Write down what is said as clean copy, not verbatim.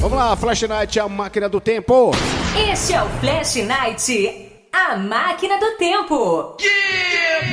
Vamos lá, Flash Night, a máquina do tempo. Este é o Flash Night, a máquina do tempo. Yeah!